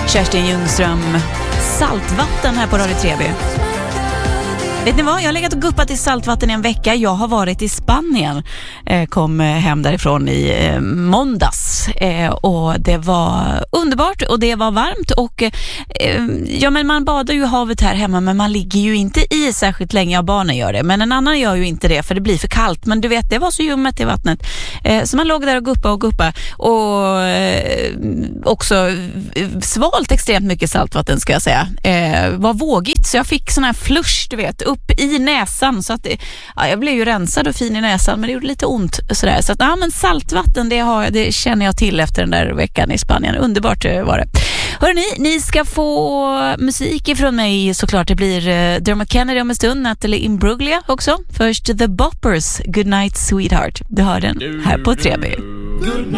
Kerstin Ljungström, Saltvatten här på Radio Treby. Vet ni vad? Jag har legat och guppat i saltvatten i en vecka. Jag har varit i Spanien. Kom hem därifrån i måndags. Och det var underbart och det var varmt. Och ja, men man badar ju i havet här hemma, men man ligger ju inte i särskilt länge. Ja, barnen gör det. Men en annan gör ju inte det, för det blir för kallt. Men du vet, det var så ljummet i vattnet. Så man låg där och guppa. Och också svalt extremt mycket saltvatten, ska jag säga. Var vågigt, så jag fick sån här flush, du vet, upp i näsan, så att jag blev ju rensad och fin i näsan, men det gjorde lite ont sådär. Så att men saltvatten, det känner jag till efter den där veckan i Spanien. Underbart var det. Hörrni, ni ska få musik ifrån mig såklart. Det blir Dermot Kennedy om en stund, Natalie Imbruglia också. Först The Boppers, Good Night Sweetheart. Du hör den här på Treby. Good